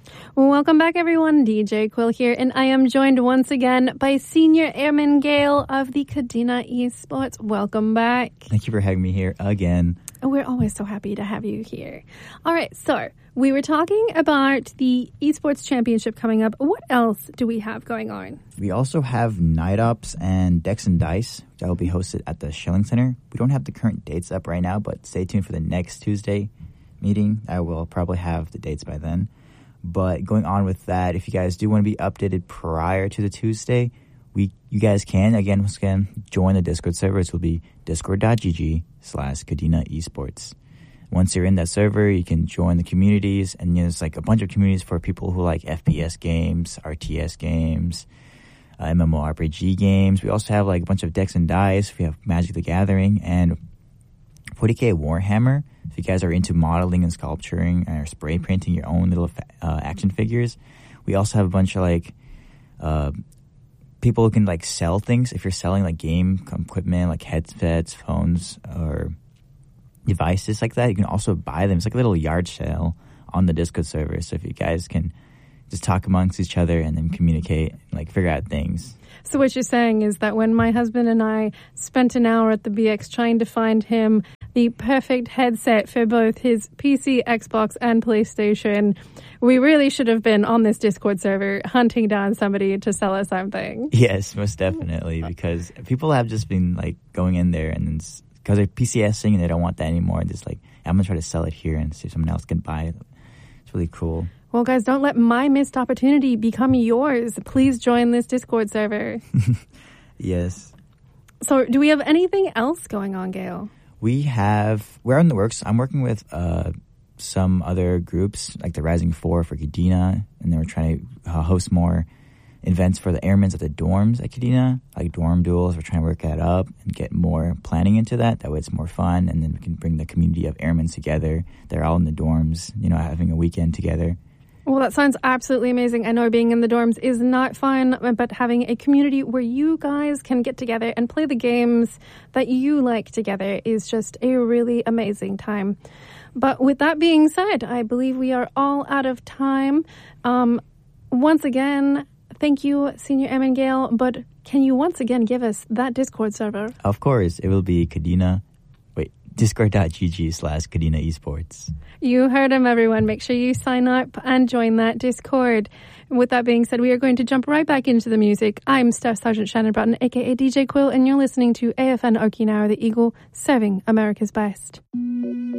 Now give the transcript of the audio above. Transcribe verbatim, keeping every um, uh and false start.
Welcome back, everyone. D J Quill here, and I am joined once again by Senior Airman Gale of the Kadena Esports. Welcome back. Thank you for having me here again. We're always so happy to have you here. All right, so we were talking about the Esports Championship coming up. What else do we have going on? We also have Night Ops and Dex and Dice, which will be hosted at the Schilling Center. We don't have the current dates up right now, but stay tuned for the next Tuesday meeting. I will probably have the dates by then. But going on with that, if you guys do want to be updated prior to the Tuesday, we you guys can, again, once again, join the Discord server. It will be discord.gg slash Kadena Esports. Once you're in that server, you can join the communities, and you know, there's like a bunch of communities for people who like F P S games, R T S games, uh, MMORPG games. We also have like a bunch of Dex and Dice. We have Magic the Gathering and forty K Warhammer. If you guys are into modeling and sculpturing or spray painting your own little uh, action figures, we also have a bunch of like uh, people who can like sell things. If you're selling like game equipment, like headsets, phones, or devices like that, you can also buy them. It's like a little yard sale on the Discord server. So if you guys can just talk amongst each other and then communicate, like figure out things. So what you're saying is that when my husband and I spent an hour at the B X trying to find him the perfect headset for both his P C, Xbox, and PlayStation, we really should have been on this Discord server hunting down somebody to sell us something. Yes, most definitely, because people have just been like going in there and because they're PCSing and they don't want that anymore, and just like, I'm going to try to sell it here and see if someone else can buy it. It's really cool. Well, guys, don't let my missed opportunity become yours. Please join this Discord server. Yes. So do we have anything else going on, Gale? We have, we're in the works. I'm working with uh, some other groups, like the Rising Four for Kadena, and then we're trying to uh, host more events for the airmen at the dorms at Kadena, like dorm duels. We're trying to work that up and get more planning into that. That way it's more fun, and then we can bring the community of airmen together. They're all in the dorms, you know, having a weekend together. Well, that sounds absolutely amazing. I know being in the dorms is not fun, but having a community where you guys can get together and play the games that you like together is just a really amazing time. But with that being said, I believe we are all out of time. Um, once again, thank you, Senior Airman Gale, but can you once again give us that Discord server? Of course. It will be Kadena, wait, discord.gg slash Kadena Esports. You heard him, everyone. Make sure you sign up and join that Discord. With that being said, we are going to jump right back into the music. I'm Staff Sergeant Shannon Broughton, a k a. D J Quill, and you're listening to A F N Okinawa, the Eagle, serving America's best.